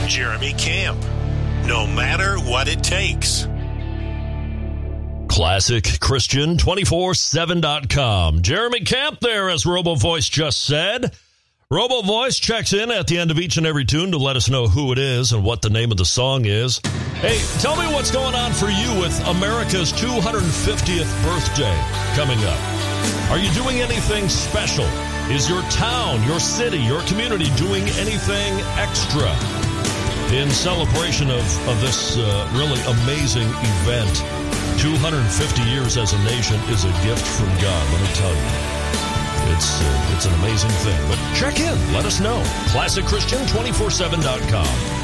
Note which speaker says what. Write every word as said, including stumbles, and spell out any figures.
Speaker 1: Jeremy Camp. No matter what it takes.
Speaker 2: Classic Christian two four seven dot com. Jeremy Camp there, as RoboVoice just said. RoboVoice checks in at the end of each and every tune to let us know who it is and what the name of the song is. Hey, tell me what's going on for you with America's two hundred fiftieth birthday coming up. Are you doing anything special? Is your town, your city, your community doing anything extra in celebration of, of this uh, really amazing event? two hundred fifty years as a nation is a gift from God, let me tell you. It's, uh, it's an amazing thing. But check in. Let us know. Classic Christian two four seven dot com.